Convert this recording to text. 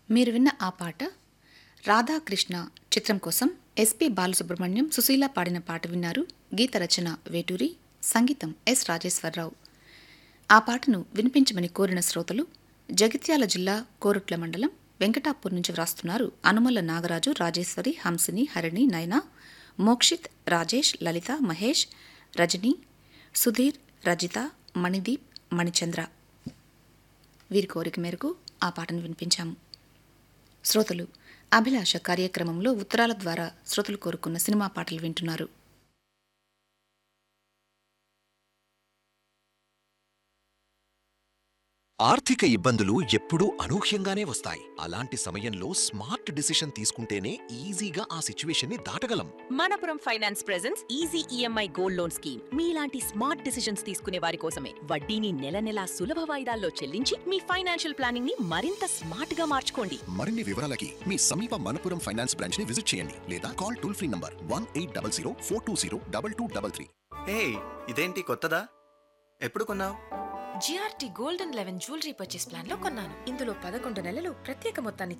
మీరు విన్న ఆ పాట రాధాకృష్ణ చిత్రం కోసం ఎస్పి బాలసుబ్రహ్మణ్యం, సుశీల పాడిన పాట విన్నారు. గీత రచన వేటూరి, సంగీతం ఎస్ రాజేశ్వరరావు. ఆ పాటను వినిపించమని కోరిన శ్రోతలు జగిత్యాల జిల్లా కోరుట్ల మండలం వెంకటాపూర్ నుంచి వ్రాస్తున్నారు. అనుమల నాగరాజు, రాజేశ్వరి, హంసిని, హరిణి, నయన, మోక్షిత్, రాజేష్, లలిత, మహేష్, రజని, సుధీర్, రజిత, మణిదీప్, మణిచంద్ర. వీరి కోరిక మేరకు ఆ పాటను వినిపించాము. శ్రోతలు అభిలాష కార్యక్రమంలో ఉత్తరాల ద్వారా శ్రోతలు కోరుకున్న సినిమా పాటలు వింటున్నారు. ఆర్థిక ఇబ్బందులు ఎప్పుడూ అనూహ్యంగానే వస్తాయి. అలాంటి సమయంలో స్మార్ట్ డిసిషన్ తీసుకుంటేనే ఈజీగా ఆ సిచ్యువేషన్ ని దాటగలం. Manappuram finance presents easy EMI gold loan scheme. మీలాంటి స్మార్ట్ డిసిషన్స్ తీసుకునే వారి కోసమే. వడ్డీని నెల నెలా సులభ వాయిదాల్లో చెల్లించి మీ ఫైనాన్షియల్ ప్లానింగ్ ని మరింత స్మార్ట్ గా మార్చుకోండి. మరిన్ని వివరాలకి మీ సమీప మనపురం ఫైనాన్స్ బ్రాంచ్ ని విజిట్ చేయండి లేదా కాల్ టోల్ ఫ్రీ నంబర్ 1800 420 2233. హే, ఇదేంటి కొత్తదా? ఎప్పుడు కొన్నావు? GRT gold and 11 jewellery purchase plan లో కొన్నాను. ఇందులో 11 నెలలు ప్రత్యేక మొత్తాన్ని